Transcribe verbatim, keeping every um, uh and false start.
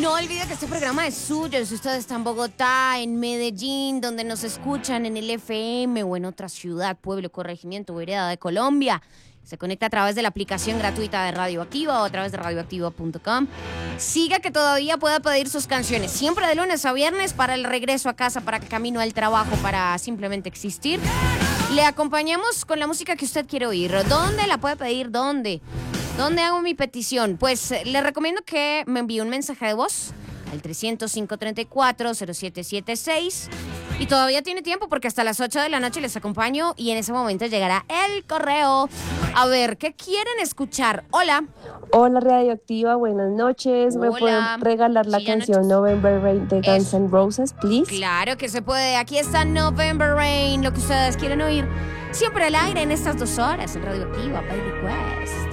No olvide que este programa es suyo. Si usted está en Bogotá, en Medellín, donde nos escuchan en el F M o en otra ciudad, pueblo, corregimiento o vereda de Colombia, se conecta a través de la aplicación gratuita de Radioactiva o a través de radioactiva punto com. Siga que todavía pueda pedir sus canciones, siempre de lunes a viernes, para el regreso a casa, para el camino al trabajo, para simplemente existir. Le acompañamos con la música que usted quiere oír. ¿Dónde la puede pedir? ¿Dónde? ¿Dónde hago mi petición? Pues le recomiendo que me envíe un mensaje de voz al trescientos cinco treinta y cuatro cero siete setenta y seis. Y todavía tiene tiempo porque hasta las ocho de la noche les acompaño y en ese momento llegará el correo. A ver, ¿qué quieren escuchar? Hola. Hola Radioactiva, buenas noches. ¿Me Hola. pueden regalar la Sí, canción noches. November Rain de Guns Eso. N' Roses, please? Claro que se puede. Aquí está November Rain, lo que ustedes quieren oír. Siempre al aire en estas dos horas en Radioactiva by Request.